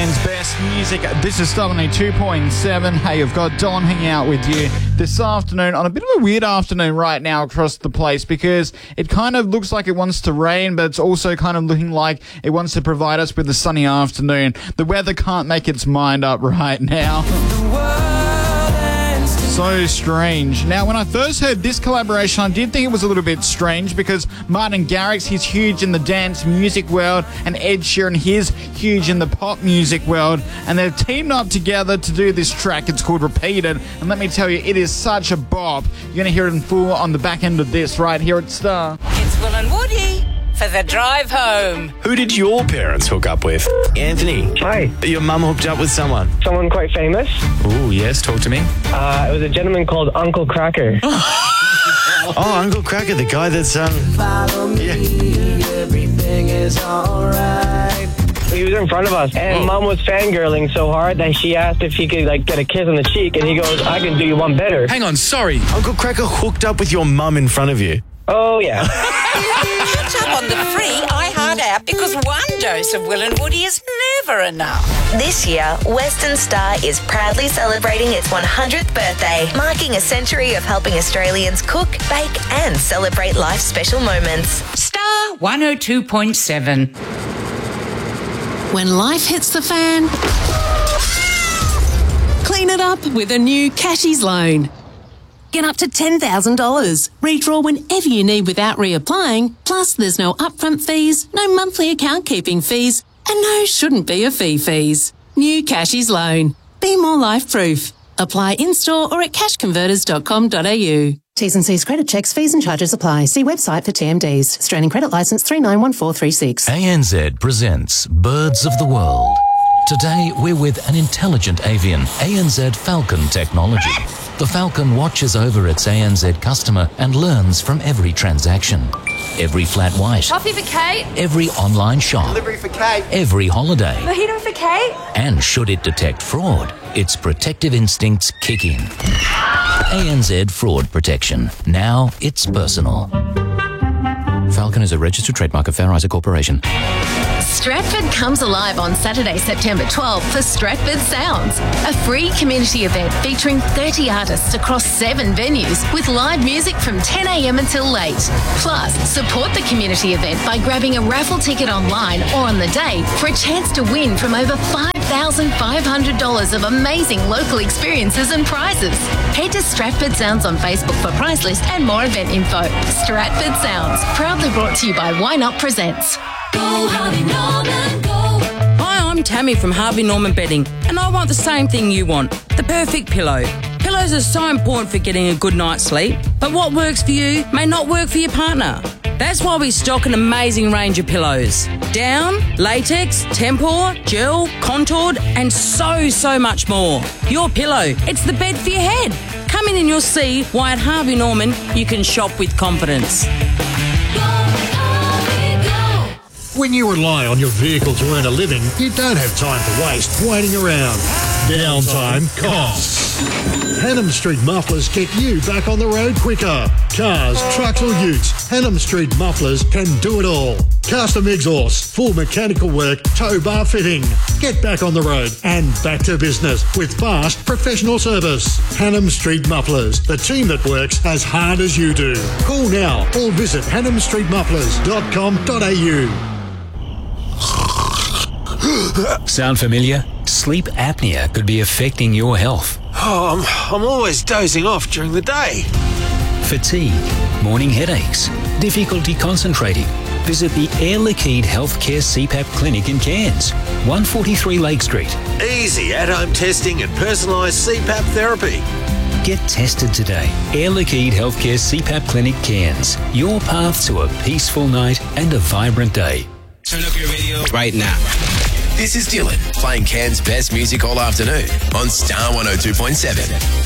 Cairns Best Music. This is Star 102.7. Hey, you've got Don hanging out with you this afternoon on a bit of a weird afternoon right now across the place because it kind of looks like it wants to rain, but it's also kind of looking like it wants to provide us with a sunny afternoon. The weather can't make its mind up right now. So strange. Now, when I first heard this collaboration, I did think it was a little bit strange because Martin Garrix, he's huge in the dance music world, and Ed Sheeran, he's huge in the pop music world, and they've teamed up together to do this track. It's called Repeated, and let me tell you, it is such a bop. You're going to hear it in full on the back end of this right here at Star. It's Will and Woody for the drive home. Who did your parents hook up with? Anthony. Hi. Your mum hooked up with someone? Someone quite famous. Oh, yes. Talk to me. It was a gentleman called Uncle Cracker. Oh, Uncle Cracker, the guy that's, Follow me, everything is alright. He was in front of us, and Mum was fangirling so hard that she asked if he could, get a kiss on the cheek, and he goes, I can do you one better. Hang on, sorry. Uncle Cracker hooked up with your mum in front of you? Oh, yeah. Catch up on the free iHeart app because one dose of Will and Woody is never enough. This year, Western Star is proudly celebrating its 100th birthday, marking a century of helping Australians cook, bake and celebrate life's special moments. Star 102.7. When life hits the fan, clean it up with a new Cashies loan. Get up to $10,000. Redraw whenever you need without reapplying. Plus, there's no upfront fees, no monthly account keeping fees, and no shouldn't be a fee fees. New Cashies loan. Be more life-proof. Apply in-store or at cashconverters.com.au. T's and C's credit checks, fees and charges apply. See website for TMDs. Australian Credit Licence 391436. ANZ presents Birds of the World. Today, we're with an intelligent avian, ANZ Falcon Technology. The Falcon watches over its ANZ customer and learns from every transaction. Every flat white. Coffee for Kate. Every online shop. Delivery for Kate. Every holiday. Mojito for Kate. And should it detect fraud, its protective instincts kick in. ANZ Fraud Protection. Now it's personal. Falcon is a registered trademark of Fair Isaac Corporation. Stratford comes alive on Saturday, September 12th for Stratford Sounds, a free community event featuring 30 artists across 7 venues with live music from 10 a.m. until late. Plus, support the community event by grabbing a raffle ticket online or on the day for a chance to win from over $5,500 of amazing local experiences and prizes. Head to Stratford Sounds on Facebook for prize list and more event info. Stratford Sounds, proudly brought to you by Why Not Presents. Go Harvey Norman, go. Hi, I'm Tammy from Harvey Norman Bedding, and I want the same thing you want, the perfect pillow. Pillows are so important for getting a good night's sleep, but what works for you may not work for your partner. That's why we stock an amazing range of pillows. Down, latex, tempur, gel, contoured, and so much more. Your pillow, it's the bed for your head. Come in and you'll see why at Harvey Norman you can shop with confidence. When you rely on your vehicle to earn a living, you don't have time to waste waiting around. Downtime costs. Hannam Street Mufflers get you back on the road quicker. Cars, trucks or utes, Hannam Street Mufflers can do it all. Custom exhaust, full mechanical work, tow bar fitting. Get back on the road and back to business with fast professional service. Hannam Street Mufflers, the team that works as hard as you do. Call now or visit hannamstreetmufflers.com.au. Sound familiar? Sleep apnea could be affecting your health. Oh, I'm always dozing off during the day. Fatigue, morning headaches, difficulty concentrating. Visit the Air Liquide Healthcare CPAP Clinic in Cairns, 143 Lake Street. Easy at-home testing and personalised CPAP therapy. Get tested today. Air Liquide Healthcare CPAP Clinic Cairns. Your path to a peaceful night and a vibrant day. Turn up your radio right now. This is Dylan playing Cairns' best music all afternoon on Star 102.7.